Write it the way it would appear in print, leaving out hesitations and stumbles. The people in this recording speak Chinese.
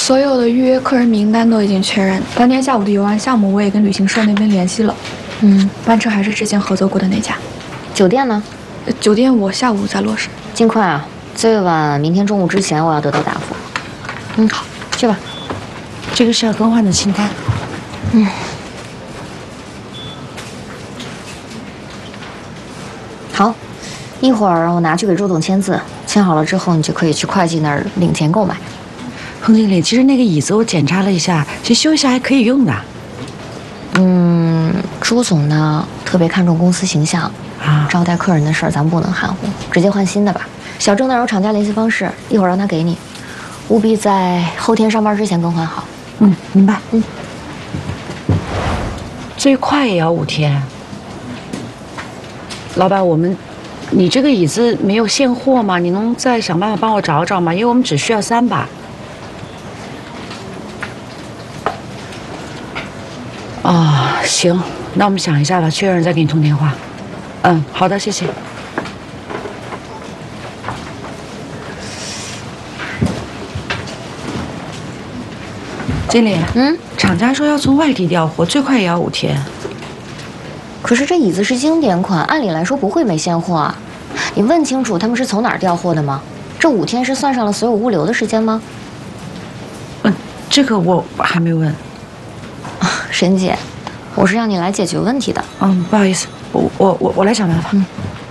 所有的预约客人名单都已经确认，当天下午的游玩项目我也跟旅行社那边联系了。班车还是之前合作过的那家。 酒店呢？ 酒店我下午再落实。 尽快啊，最晚明天中午之前我要得到答复。好，去吧。 这个是要更换的清单。 好，一会儿我拿去给周总签字，签好了之后，你就可以去会计那儿领钱购买。 彭经理，其实那个椅子我检查了一下，其实修一下还可以用的。 朱总呢特别看重公司形象啊，招待客人的事儿咱不能含糊，直接换新的吧。小郑那儿有厂家联系方式，一会儿让他给你，务必在后天上班之前更换好。 明白。最快也要5天。老板，你这个椅子没有现货吗？你能再想办法帮我找找吗？因为我们只需要3把。行，那我们想一下吧，确认再给你通电话。好的，谢谢。经理，厂家说要从外地调货，最快也要5天。 可是这椅子是经典款，按理来说不会没现货啊。你问清楚他们是从哪儿调货的吗？这5天是算上了所有物流的时间吗？ 这个我还没问。 沈姐，我是让你来解决问题的。 不好意思，我来想办法。